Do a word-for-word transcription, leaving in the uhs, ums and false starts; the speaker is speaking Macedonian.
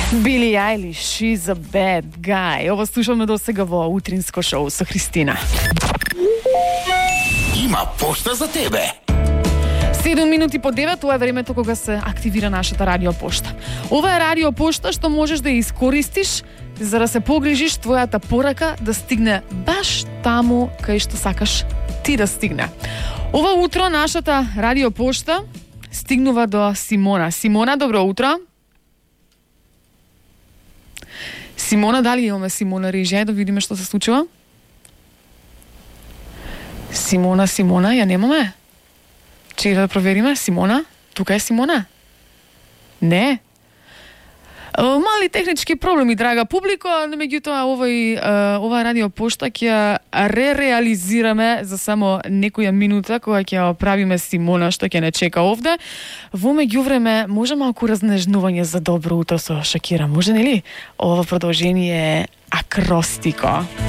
Billie Eilish, she's a bad guy. Ovo slušamo do сега во утринско шоу со Христина. Има пошта за тебе. седум минути по девет, тоа е времето кога се активира нашата радиопошта. Ова е радиопошта што можеш да ја искористиш за да се погрижиш твојата порака да стигне баш таму кај што сакаш ти да стигне. Ова утро нашата радиопошта стигнува до Симона. Симона, добро утро. Симона, дали имаме Симона Рижија, да видиме што се случува? Симона, Симона, ја немаме? Чекай да провериме. Симона? Тука е Симона? Не. Мали технички проблеми, драга публико, но меѓутоа овој ова радиопошта ќе ререализираме за само некоја минута кога ќе правиме Симона што ќе не чека овде. Во меѓувреме може малку разнежнување за добро утро со Шакира. Може нели? Ова продолжение е акростико.